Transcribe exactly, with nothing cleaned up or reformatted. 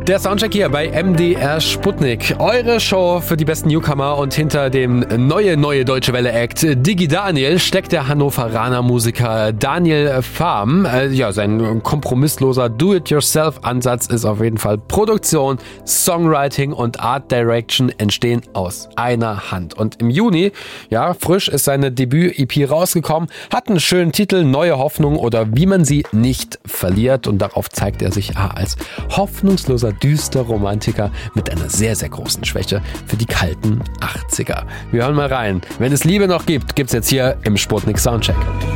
Der Soundcheck hier bei M D R Sputnik. Eure Show für die besten Newcomer, und hinter dem neue, neue Deutsche Welle Act Digi Daniel steckt der Hannoveraner Musiker Daniel Farm. Ja, sein kompromissloser Do-it-yourself-Ansatz ist auf jeden Fall Produktion, Songwriting und Art Direction entstehen aus einer Hand. Und im Juni, ja, frisch ist seine Debüt-E P rausgekommen, hat einen schönen Titel, Neue Hoffnung oder Wie man sie nicht verliert, und darauf zeigt er sich ah, als hoffnungsloser, düster Romantiker mit einer sehr, sehr großen Schwäche für die kalten achtziger. Wir hören mal rein. Wenn es Liebe noch gibt, gibt's jetzt hier im Sputnik Soundcheck.